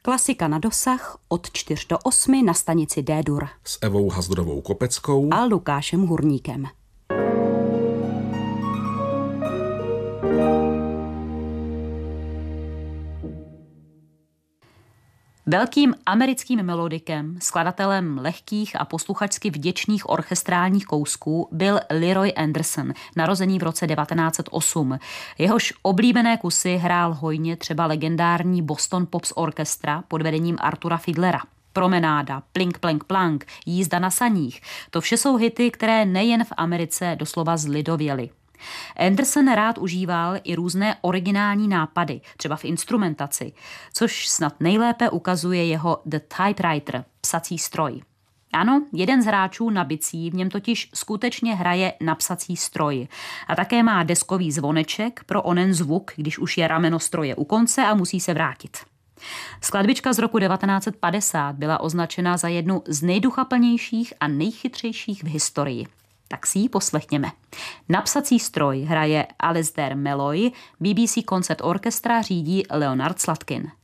Klasika na dosah od 4 do 8 na stanici D-dur. S Evou Hazdrovou Kopeckou a Lukášem Hurníkem. Velkým americkým melodikem, skladatelem lehkých a posluchačsky vděčných orchestrálních kousků byl Leroy Anderson, narozený v roce 1908. Jehož oblíbené kusy hrál hojně třeba legendární Boston Pops Orchestra pod vedením Artura Fiedlera. Promenáda, Plink, plank, plank, Jízda na saních. To vše jsou hity, které nejen v Americe doslova zlidověly. Anderson rád užíval i různé originální nápady, třeba v instrumentaci, což snad nejlépe ukazuje jeho The Typewriter, psací stroj. Ano, jeden z hráčů na bicí v něm totiž skutečně hraje na psací stroj a také má deskový zvoneček pro onen zvuk, když už je rameno stroje u konce a musí se vrátit. Skladbička z roku 1950 byla označena za jednu z nejduchaplnějších a nejchytřejších v historii. Tak si ji poslechněme. Na psací stroj hraje Alasdair Malloy, BBC Concert Orchestra řídí Leonard Slatkin.